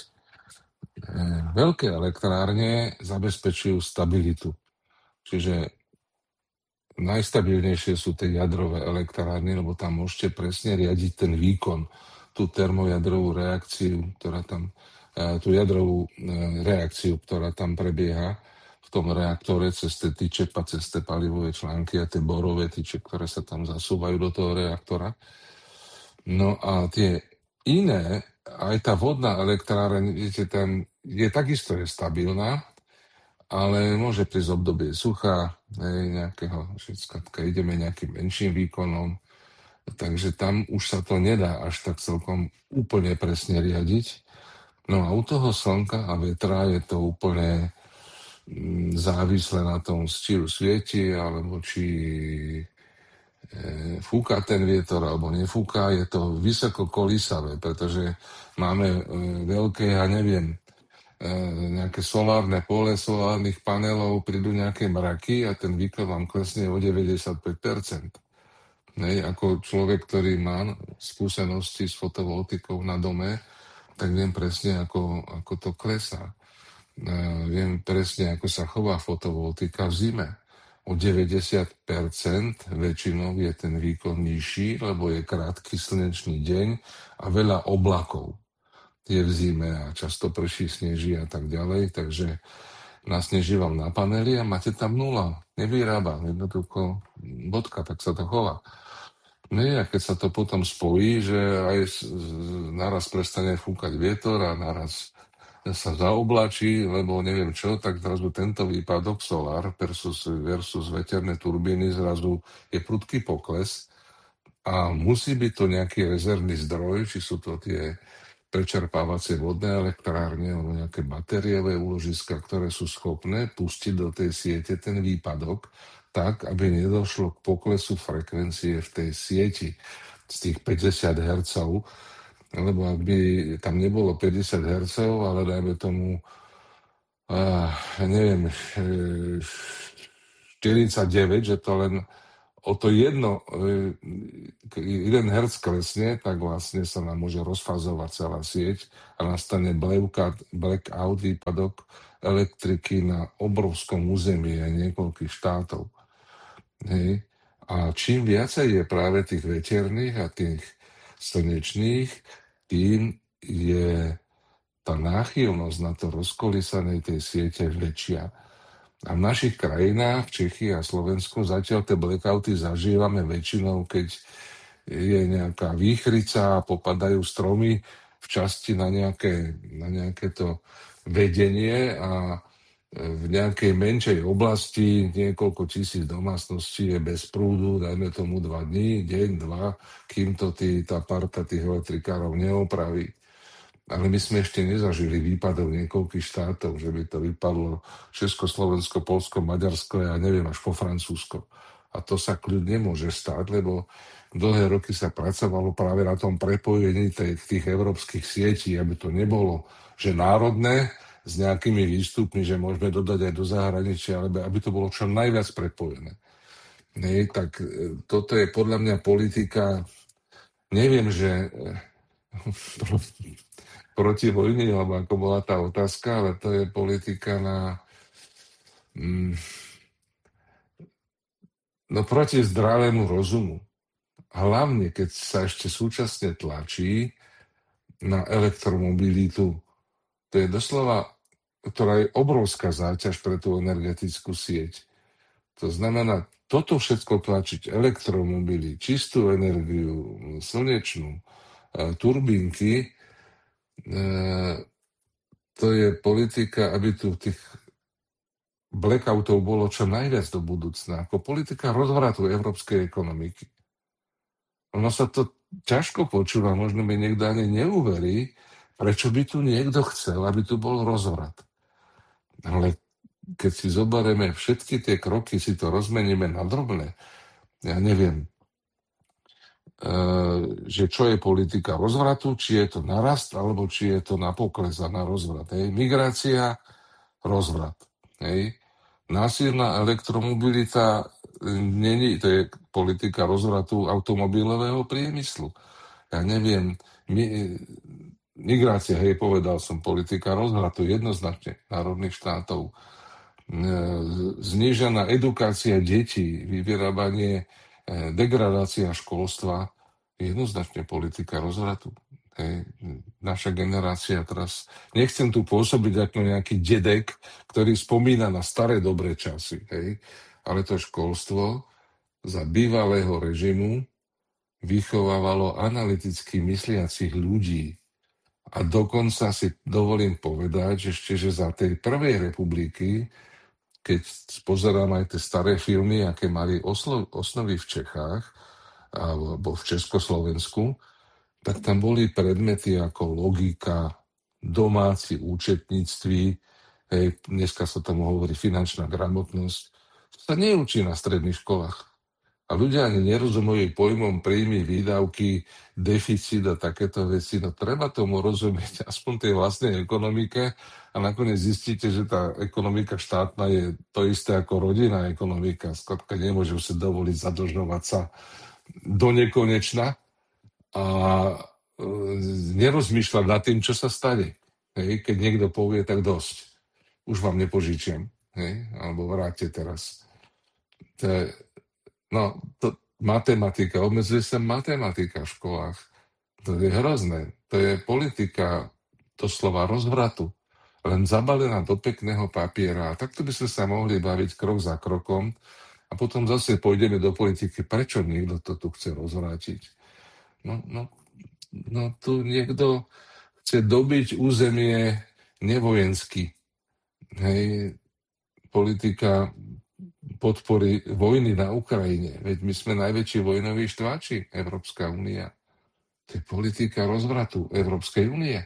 veľké elektrárne zabezpečujú stabilitu. Čiže najstabilnejšie sú tie jadrové elektrárne, lebo tam môžete presne riadiť ten výkon, tú termojadrovú reakciu, ktorá tam, e, tú jadrovú e, reakciu, ktorá tam prebieha v tom reaktore cez tie tyče, cez tie palivové články a tie borové tyče, ktoré sa tam zasúvajú do toho reaktora. No a tie iné, aj tá vodná elektráreň, viete, tam je takisto je stabilná, ale môže prísť obdobie sucha, hej, nejakého, že skladka ideme nejakým menším výkonom, takže tam už sa to nedá až tak celkom úplne presne riadiť. No a u toho slnka a vetra je to úplne závislé na tom, či ju svieti, alebo či e, fúka ten vietor, alebo nefúka. Je to vysoko kolísavé, pretože máme e, veľké, ja neviem, e, nejaké solárne pole, solárnych panelov, prídu nejaké mraky a ten výkon vám klesne o deväťdesiatpäť percent. Nej, ako človek, ktorý má skúsenosti s fotovoltikou na dome, tak viem presne, ako, ako to klesá. Uh, viem presne, ako sa chová fotovoltika v zime. O deväťdesiat percent väčšinou je ten výkon nižší, lebo je krátky slnečný deň a veľa oblakov je v zime a často prší, sneží a tak ďalej, takže nasneží vám na paneli a máte tam nula. Nevyrába, jednoducho bodka, tak sa to chová. Nie, a keď sa to potom spojí, že aj naraz prestane fúkať vietor a naraz sa zaoblačí, lebo neviem čo, tak zrazu tento výpadok solár versus, versus veterné turbíny zrazu je prudký pokles a musí byť to nejaký rezervný zdroj, či sú to tie prečerpávacie vodné elektrárne alebo nejaké batériové úložiska, ktoré sú schopné pustiť do tej siete ten výpadok tak, aby nedošlo k poklesu frekvencie v tej sieti. z tých päťdesiat hertzov, lebo ak by tam nebolo päťdesiat hertzov, ale dajme tomu, uh, neviem, štyridsaťdeväť, že to len o to jedno, jeden herc klesne, tak vlastne sa nám môže rozfazovať celá sieť a nastane blackout, blackout výpadok elektriky na obrovskom území aj niekoľkých štátov. Hej. A čím viacej je práve tých veterných a tých slnečných, tým je tá náchylnosť na to rozkolísanej tej siete väčšia. A v našich krajinách, v Čechy a Slovensku, zatiaľ tie blackouty zažívame väčšinou, keď je nejaká výchrica a popadajú stromy v časti na nejaké, na nejaké to vedenie a v nejakej menšej oblasti niekoľko tisíc domácností je bez prúdu, dajme tomu dva dní, deň, dva, kým to tý, tá parta tých elektrikárov neopraví. Ale my sme ešte nezažili výpadov niekoľkých štátov, že by to vypadlo Česko, Slovensko, Poľsko, Maďarsko a ja neviem, až po Francúzsko. A to sa kľud nemôže stať, lebo dlhé roky sa pracovalo práve na tom prepojení tých, tých európskych sietí, aby to nebolo, že národné, s nejakými výstupmi, že môžeme dodať aj do zahraničia, ale aby to bolo čo najviac prepojené. Nie, tak toto je podľa mňa politika, neviem, že proti vojne, alebo ako bola tá otázka, ale to je politika na mm, no proti zdravému rozumu. Hlavne, keď sa ešte súčasne tlačí na elektromobilitu. To je doslova, ktorá je obrovská záťaž pre tú energetickú sieť. To znamená, toto všetko tlačiť, elektromobily, čistú energiu, slnečnú, turbínky, to je politika, aby tu tých blackoutov bolo čo najviac do budúcna, ako politika rozvratu európskej ekonomiky. Ono sa to ťažko počúva, možno mi niekto ani neuverí, prečo by tu niekto chcel, aby tu bol rozvrat. Ale keď si zoberieme všetky tie kroky, si to rozmeníme na drobné, ja neviem, že čo je politika rozvratu, či je to narast, alebo či je to na pokles a na rozvrat. Hej. Migrácia, rozvrat. Hej. Násilná elektromobilita, není, to je politika rozvratu automobilového priemyslu. Ja neviem, mi, migrácia, hej, povedal som, politika rozvratu jednoznačne národných štátov. Znížená edukácia detí, vyrábanie, degradácia školstva, jednoznačne politika rozvratu. Hej. Naša generácia teraz, nechcem tu pôsobiť ako nejaký dedek, ktorý spomína na staré dobré časy, hej. Ale to školstvo za bývalého režimu vychovávalo analyticky mysliacich ľudí. A dokonca si dovolím povedať, že ešte, že za tej prvej republiky, keď pozerám aj tie staré filmy, aké mali oslo- osnovy v Čechách alebo v Československu, tak tam boli predmety ako logika, domáci účetníctví, hej, dneska sa tomu hovorí finančná gramotnosť. To sa neučí na stredných školách. A ľudia ani nerozumejú pojmom príjmy, výdavky, deficit a takéto veci. No treba tomu rozumieť aspoň tej vlastnej ekonomike a nakoniec zistíte, že tá ekonomika štátna je to isté ako rodinná ekonomika. Skladka nemôžu si dovoliť zadlžovať sa do nekonečna a e, nerozmýšľať nad tým, čo sa stane. Hej? Keď niekto povie, tak dosť. Už vám nepožičiam. Hej? Alebo vráťte teraz. To je, no, to, matematika, obmedzuje sa matematika v školách. To je hrozné. To je politika doslova rozvratu. Len zabalená do pekného papiera. A takto by sme sa mohli baviť krok za krokom a potom zase pôjdeme do politiky. Prečo niekto to tu chce rozvrátiť? No, no, no tu niekto chce dobiť územie nevojensky. Hej, politika podpory vojny na Ukrajine. Veď my sme najväčší vojnoví štváči, Európska únia. To je politika rozvratu Európskej únie.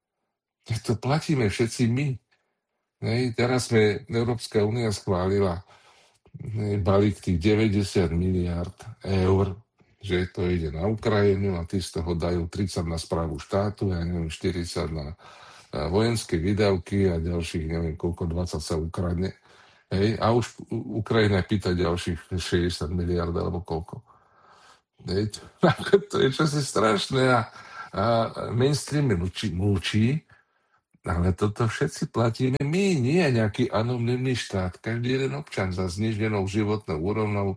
To platíme všetci my. Hej, teraz sme, Európska únia schválila hej, balík tých deväťdesiat miliárd eur že to ide na Ukrajinu a tí z toho dajú tridsať na správu štátu, ja neviem, štyridsať na vojenské výdavky a ďalších, neviem koľko, dvadsať sa ukradne. Hej, a už Ukrajina pýta ďalších šesťdesiat miliard alebo koľko. Hej, to je čosi strašné a, a mainstream mlčí, mlčí, ale toto všetci platíme my, nie nejaký anonymný štát. Každý jeden občan za zniženou životnou úrovnou,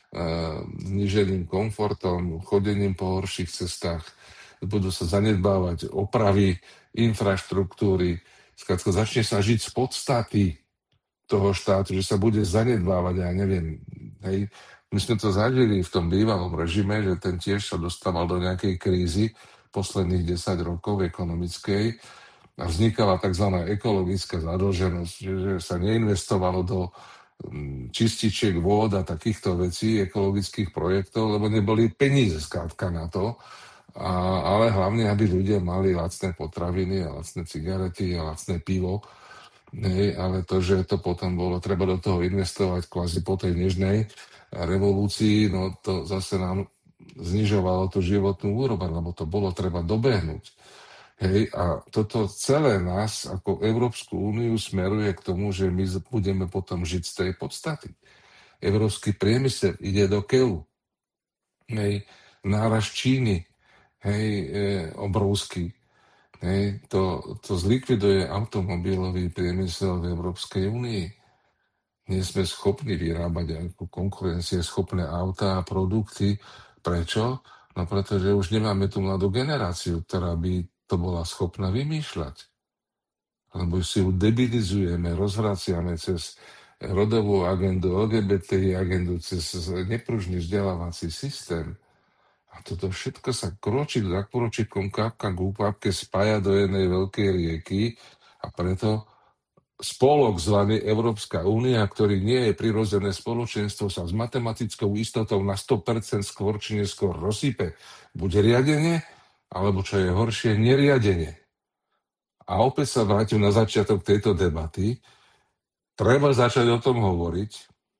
zniženým komfortom, chodením po horších cestách, budú sa zanedbávať opravy infraštruktúry. Skrátka, začne sa žiť z podstaty toho štátu, že sa bude zanedbávať, ja neviem. Hej. My sme to zažili v tom bývalom režime, že ten tiež sa dostával do nejakej krízy posledných desať rokov ekonomickej a vznikala tzv. Ekologická zadlženosť, že sa neinvestovalo do čističiek vôd a takýchto vecí, ekologických projektov, lebo neboli peníze skrátka na to. A, ale hlavne, aby ľudia mali lacné potraviny a lacné cigarety a lacné pivo. Hej, ale to, že to potom bolo treba do toho investovať kvázi po tej nežnej revolúcii, no to zase nám znižovalo tú životnú úroveň, lebo to bolo treba dobehnúť. Hej, a toto celé nás ako Európsku úniu smeruje k tomu, že my budeme potom žiť z tej podstaty. Európsky priemysel ide do keľu. Hej, náraz Číny, hej, e, obrovský. Hej, to, to zlikviduje automobilový priemysel v Európskej únii. Nie sme schopní vyrábať ako konkurencieschopné autá a produkty. Prečo? No pretože už nemáme tú mladú generáciu, ktorá by to bola schopná vymýšľať. Lebo si ju debilizujeme, rozvraciame cez rodovú agendu, el gé bé té í agendu, cez nepružný vzdelávací systém. A toto všetko sa kročík za kročíkom, kapka k úpapke spája do jednej veľkej rieky a preto spolok zvaný Európska únia, ktorý nie je prirodzené spoločenstvo, sa s matematickou istotou na sto percent skôr či neskôr rozsype. Bude riadenie, alebo čo je horšie, neriadenie. A opäť sa vrátim na začiatok tejto debaty. Treba začať o tom hovoriť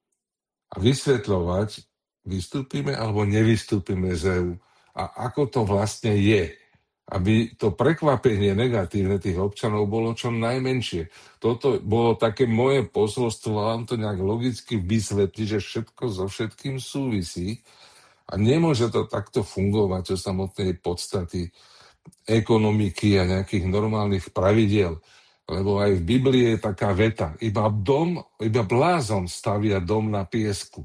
a vysvetľovať, vystúpime alebo nevystúpime z é ú. A ako to vlastne je. Aby to prekvapenie negatívne tých občanov bolo čo najmenšie. Toto bolo také moje posolstvo, vám to nejak logicky vysvetliť, že všetko so všetkým súvisí. A nemôže to takto fungovať o samotnej podstaty ekonomiky a nejakých normálnych pravidiel. Lebo aj v Biblii je taká veta. Iba dom, iba blázon stavia dom na piesku.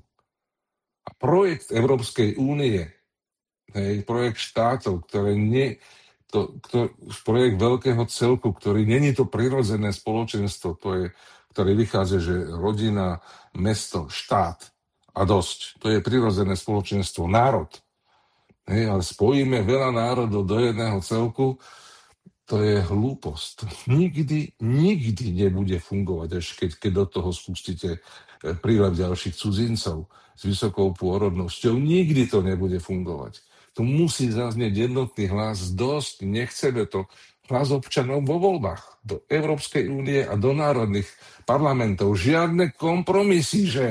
A projekt Európskej únie, hej, projekt štátov, ktoré nie, to, to, projekt veľkého celku, ktorý není to prirodzené spoločenstvo, to je, ktoré vychádza, že rodina, mesto, štát a dosť. To je prirodzené spoločenstvo, národ. Hej, ale spojíme veľa národov do jedného celku, to je hlúposť. Nikdy, nikdy nebude fungovať, až keď, keď do toho spustíte prílev ďalších cudzincov s vysokou pôrodnosťou. Nikdy to nebude fungovať. Tu musí zaznieť jednotný hlas, dosť, nechceme to. Hlas občanov vo voľbách do Európskej únie a do národných parlamentov. Žiadne kompromisy, že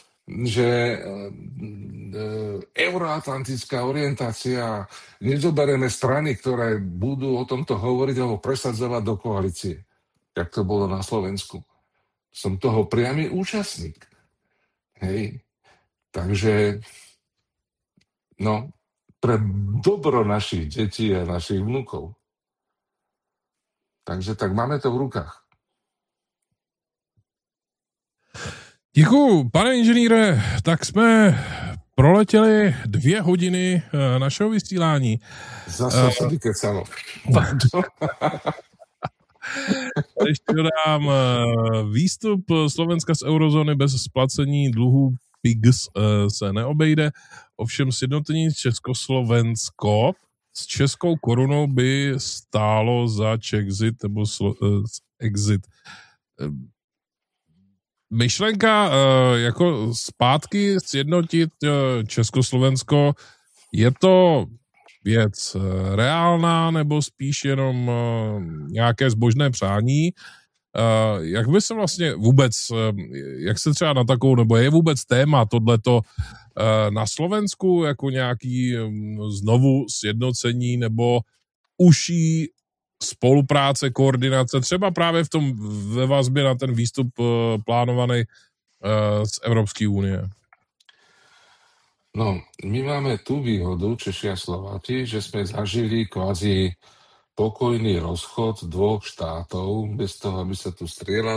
že e, euroatlantická orientácia, nezoberieme strany, ktoré budú o tomto hovoriť alebo presadzovať do koalície. Jak to bolo na Slovensku. Som toho priamy účastník. Hej. Takže, no, pre dobro našich detí a našich vnúkov. Takže tak máme to v rukách. Děkuju, pane inženýre, tak jsme proletěli dvě hodiny našeho vysílání. Zase se vykecalo. Ještě dodám, výstup Slovenska z eurozóny bez splacení dluhů P I G S se neobejde, ovšem sjednocení Československo s českou korunou by stálo za Czexit nebo exit. Myšlenka jako zpátky sjednotit Československo, je to věc reálná nebo spíš jenom nějaké zbožné přání? Jak by se vlastně vůbec, jak se třeba na takovou, nebo je vůbec téma tohleto na Slovensku jako nějaký znovu sjednocení nebo užší spolupráce, koordinace, třeba právě v tom ve vazbě na ten výstup plánovaný z Evropské unie? No, my máme tú výhodu, Češi a Slováci, že sme zažili kvázi pokojný rozchod dvoch štátov, bez toho, aby sa tu strieľalo.